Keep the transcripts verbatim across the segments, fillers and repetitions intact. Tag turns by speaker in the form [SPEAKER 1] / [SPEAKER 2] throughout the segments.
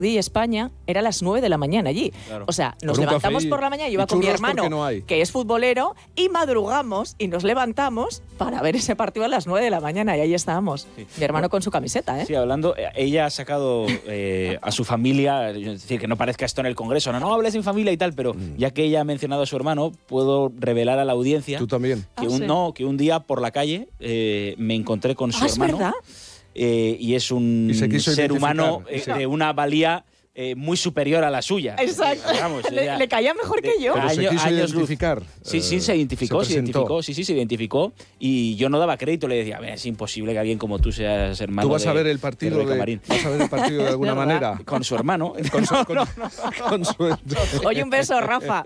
[SPEAKER 1] y España era a las nueve de la mañana allí. Claro. O sea, nos levantamos por la mañana, yo iba con mi hermano, no que es futbolero, y madrugamos y nos levantamos para ver ese partido a las nueve de la mañana, y ahí estábamos. Sí. Mi hermano con su camiseta, ¿eh?
[SPEAKER 2] Sí, hablando, ella ha sacado eh, a su familia, es decir, que no parezca esto en el Congreso, no, no hables en familia y tal, pero mm. ya que ella ha mencionado a su hermano, puedo revelar a la audiencia...
[SPEAKER 3] ¿Tú también?
[SPEAKER 2] Que,
[SPEAKER 1] ah,
[SPEAKER 2] un,
[SPEAKER 1] sí.
[SPEAKER 2] no, que un día por la calle eh, me encontré con su
[SPEAKER 1] ah,
[SPEAKER 2] hermano.
[SPEAKER 1] ¿Es verdad?
[SPEAKER 2] Eh, y es un
[SPEAKER 3] y
[SPEAKER 2] ser humano eh, de una valía eh, muy superior a la suya.
[SPEAKER 1] Exacto.
[SPEAKER 2] Eh, vamos,
[SPEAKER 1] le,
[SPEAKER 2] ella,
[SPEAKER 1] le caía mejor que yo.
[SPEAKER 3] Pero se quiso años identificar.
[SPEAKER 2] Luz. Sí, sí, se identificó, se, se identificó, sí, sí, se identificó. Y yo no daba crédito, le decía, es imposible que alguien como tú seas hermano.
[SPEAKER 3] ¿Tú vas
[SPEAKER 2] de,
[SPEAKER 3] a ver el partido de, de vas a ver el partido de alguna manera?
[SPEAKER 2] Con su hermano.
[SPEAKER 3] Con su,
[SPEAKER 2] no,
[SPEAKER 3] con,
[SPEAKER 2] no, no.
[SPEAKER 3] Con su,
[SPEAKER 1] Oye, un beso, Rafa.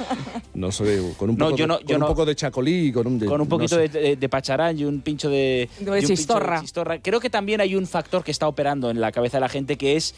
[SPEAKER 3] No sé, con un
[SPEAKER 2] no,
[SPEAKER 3] poco,
[SPEAKER 2] yo no,
[SPEAKER 3] de,
[SPEAKER 2] yo
[SPEAKER 3] con
[SPEAKER 2] no,
[SPEAKER 3] un poco de chacolí, con un de,
[SPEAKER 2] con un poquito
[SPEAKER 3] no sé.
[SPEAKER 2] de, de, de pacharán y un pincho de,
[SPEAKER 1] de, de, chistorra.
[SPEAKER 2] de chistorra. Creo que también hay un factor que está operando en la cabeza de la gente, que es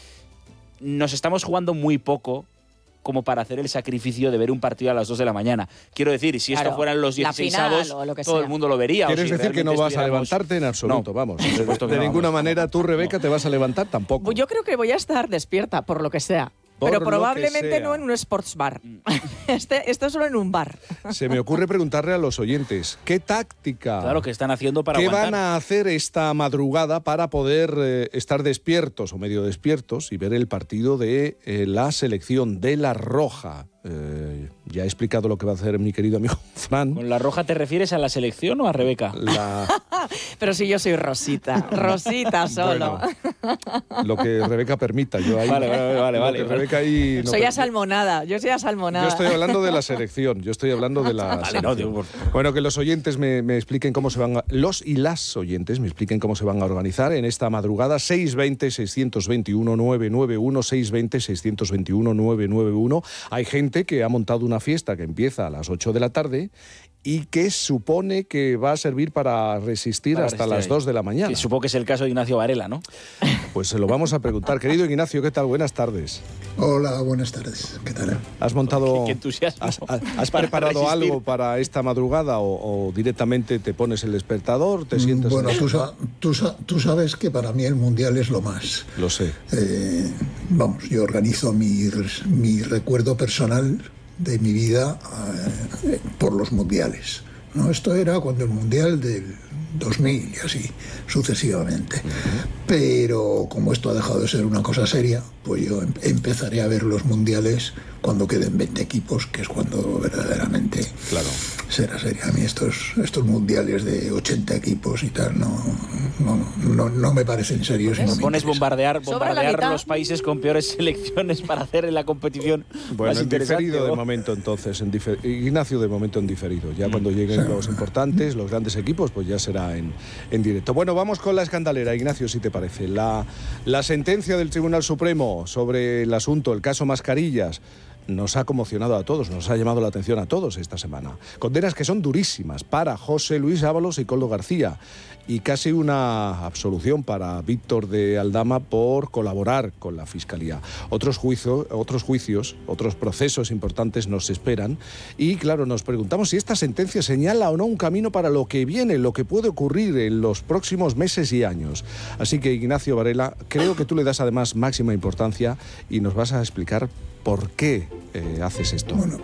[SPEAKER 2] nos estamos jugando muy poco como para hacer el sacrificio de ver un partido a las dos de la mañana. Quiero decir, si
[SPEAKER 1] claro,
[SPEAKER 2] esto fueran los dieciseisavos, todo
[SPEAKER 1] sea.
[SPEAKER 2] el mundo lo vería.
[SPEAKER 3] ¿Quieres
[SPEAKER 2] o si
[SPEAKER 3] decir que no vas a levantarte en absoluto?
[SPEAKER 2] No,
[SPEAKER 3] vamos. De, de, de
[SPEAKER 2] no,
[SPEAKER 3] ninguna
[SPEAKER 2] vamos.
[SPEAKER 3] manera tú, Rebeca, no. te vas a levantar tampoco.
[SPEAKER 1] Yo creo que voy a estar despierta, por lo que sea.
[SPEAKER 3] Por
[SPEAKER 1] Pero probablemente no en un sports bar. Este, esto es solo en un bar.
[SPEAKER 3] Se me ocurre preguntarle a los oyentes, ¿qué táctica?
[SPEAKER 2] Claro, que están haciendo para
[SPEAKER 3] ¿Qué
[SPEAKER 2] aguantar?
[SPEAKER 3] van a hacer esta madrugada para poder eh, estar despiertos o medio despiertos y ver el partido de eh, la selección de La Roja? Eh, ya he explicado lo que va a hacer mi querido amigo Fran.
[SPEAKER 2] ¿Con La Roja te refieres a la selección o a Rebeca?
[SPEAKER 3] La...
[SPEAKER 1] Pero si yo soy Rosita, Rosita solo.
[SPEAKER 3] Bueno, lo que Rebeca permita. Yo ahí,
[SPEAKER 2] vale, vale, vale. vale, vale.
[SPEAKER 3] Rebeca ahí no
[SPEAKER 1] soy
[SPEAKER 3] per...
[SPEAKER 1] asalmonada, yo soy asalmonada.
[SPEAKER 3] Yo estoy hablando de la selección, yo estoy hablando de la
[SPEAKER 2] vale, no, digo,
[SPEAKER 3] Bueno, que los oyentes me, me expliquen cómo se van a... Los y las oyentes me expliquen cómo se van a organizar en esta madrugada. seis veinte, seiscientos veintiuno, novecientos noventa y uno, seis veinte, seiscientos veintiuno, novecientos noventa y uno. Hay gente que ha montado una fiesta que empieza a las ocho de la tarde y que supone que va a servir para resistir
[SPEAKER 2] para
[SPEAKER 3] hasta
[SPEAKER 2] resistir
[SPEAKER 3] las
[SPEAKER 2] ahí.
[SPEAKER 3] dos de la mañana.
[SPEAKER 2] Que supongo que es el caso de Ignacio Varela, ¿no?
[SPEAKER 3] Pues se lo vamos a preguntar. Querido Ignacio, ¿qué tal? Buenas tardes.
[SPEAKER 4] Hola, buenas tardes. ¿Qué tal?
[SPEAKER 3] ¿Has montado...
[SPEAKER 2] Qué, qué entusiasmo.
[SPEAKER 3] ¿Has, has preparado resistir. algo para esta madrugada o, o directamente te pones el despertador, te sientas...
[SPEAKER 4] Bueno,
[SPEAKER 3] en
[SPEAKER 4] tú, sa tú, sa tú sabes que para mí el Mundial es lo más.
[SPEAKER 3] Lo sé.
[SPEAKER 4] Eh, vamos, yo organizo mi, mi recuerdo personal de mi vida eh, por los mundiales, ¿no? Esto era cuando el Mundial del dos mil y así sucesivamente. Uh-huh. Pero como esto ha dejado de ser una cosa seria, pues yo em empezaré a ver los mundiales cuando queden veinte equipos, que es cuando verdaderamente
[SPEAKER 3] claro.
[SPEAKER 4] será seria. A mí estos, estos mundiales de ochenta equipos y tal no, no, no, no me parecen serios.
[SPEAKER 2] No
[SPEAKER 4] no
[SPEAKER 2] me pones bombardear, bombardear
[SPEAKER 1] la
[SPEAKER 2] los países con peores selecciones para hacer en la competición.
[SPEAKER 3] Bueno,
[SPEAKER 2] más
[SPEAKER 3] en diferido de momento entonces, en Ignacio de momento en diferido. Ya mm. cuando lleguen sí. los importantes, los grandes equipos, pues ya será en, en directo. Bueno, vamos con la escandalera, Ignacio, si te parece. La, la sentencia del Tribunal Supremo sobre el asunto, el caso Mascarillas, nos ha conmocionado a todos, nos ha llamado la atención a todos esta semana. Condenas que son durísimas para José Luis Ábalos y Koldo García y casi una absolución para Víctor de Aldama por colaborar con la Fiscalía. Otros, juicio, otros juicios, otros procesos importantes nos esperan y, claro, nos preguntamos si esta sentencia señala o no un camino para lo que viene, lo que puede ocurrir en los próximos meses y años. Así que, Ignacio Varela, creo que tú le das además máxima importancia y nos vas a explicar por qué eh, haces esto.
[SPEAKER 4] Bueno,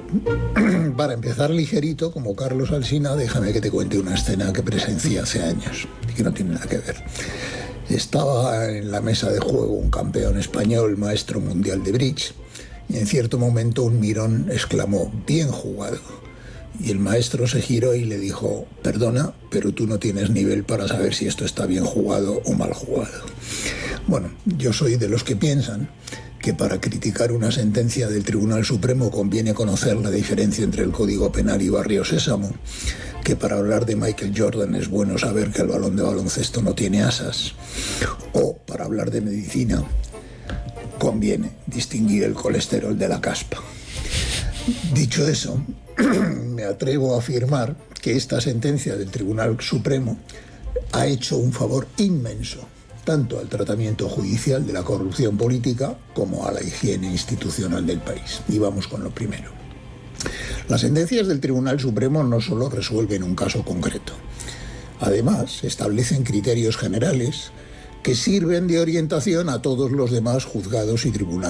[SPEAKER 4] para empezar ligerito, como Carlos Alsina, déjame que te cuente una escena que presencié hace años y que no tiene nada que ver. Estaba en la mesa de juego un campeón español, maestro mundial de bridge, y en cierto momento un mirón exclamó, bien jugado. Y el maestro se giró y le dijo, perdona, pero tú no tienes nivel para saber si esto está bien jugado o mal jugado. Bueno, yo soy de los que piensan que para criticar una sentencia del Tribunal Supremo conviene conocer la diferencia entre el Código Penal y Barrio Sésamo, que para hablar de Michael Jordan es bueno saber que el balón de baloncesto no tiene asas, o para hablar de medicina conviene distinguir el colesterol de la caspa. Dicho eso, me atrevo a afirmar que esta sentencia del Tribunal Supremo ha hecho un favor inmenso tanto al tratamiento judicial de la corrupción política como a la higiene institucional del país. Y vamos con lo primero. Las sentencias del Tribunal Supremo no solo resuelven un caso concreto, además establecen criterios generales que sirven de orientación a todos los demás juzgados y tribunales.